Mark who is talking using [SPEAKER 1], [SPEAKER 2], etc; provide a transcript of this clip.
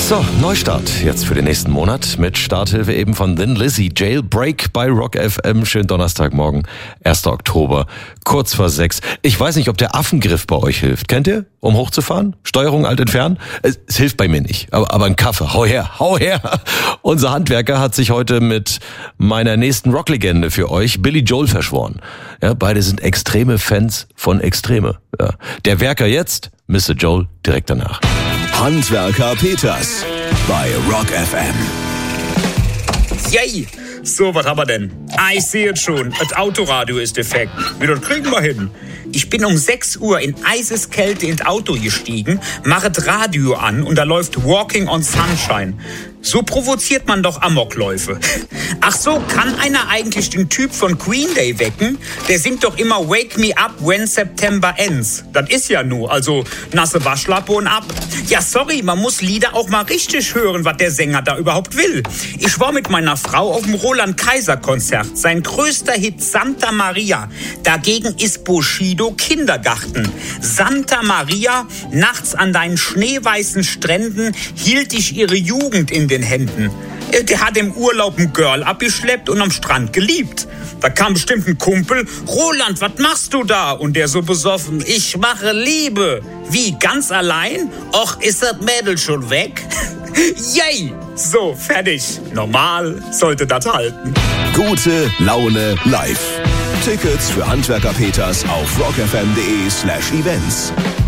[SPEAKER 1] So, Neustart jetzt für den nächsten Monat mit Starthilfe eben von Thin Lizzy. Jailbreak bei Rock FM. Schönen Donnerstagmorgen, 1. Oktober, kurz vor 6. Ich weiß nicht, ob der Affengriff bei euch hilft. Kennt ihr? Um hochzufahren? Steuerung alt entfernen? Es hilft bei mir nicht. Aber ein Kaffee. Hau her, hau her. Unser Handwerker hat sich heute mit meiner nächsten Rocklegende für euch, Billy Joel, verschworen. Ja, beide sind extreme Fans von Extreme. Ja. Der Werker jetzt, Mr. Joel direkt danach.
[SPEAKER 2] Handwerker Peters bei Rock FM.
[SPEAKER 3] Yay! So, was haben wir denn? Ich sehe es schon. Das Autoradio ist defekt. Wie, das kriegen wir hin. Ich bin um 6 Uhr in Eiseskälte ins Auto gestiegen, mache das Radio an und da läuft Walking on Sunshine. So provoziert man doch Amokläufe. Ach so, kann einer eigentlich den Typ von Green Day wecken? Der singt doch immer Wake Me Up When September Ends. Das ist ja nur, also nasse Waschlappe und ab. Ja, sorry, man muss Lieder auch mal richtig hören, was der Sänger da überhaupt will. Ich war mit meiner Frau auf dem Roland-Kaiser-Konzert. Sein größter Hit Santa Maria. Dagegen ist Bushido Kindergarten. Santa Maria, nachts an deinen schneeweißen Stränden hielt ich ihre Jugend in den Händen. Der hat im Urlaub ein Girl abgeschleppt und am Strand geliebt. Da kam bestimmt ein Kumpel. Roland, was machst du da? Und der so besoffen. Ich mache Liebe. Wie, ganz allein? Och, ist das Mädel schon weg? Yay! So, fertig. Normal sollte das halten.
[SPEAKER 2] Gute Laune live. Tickets für Handwerker Peters auf rockfm.de/events.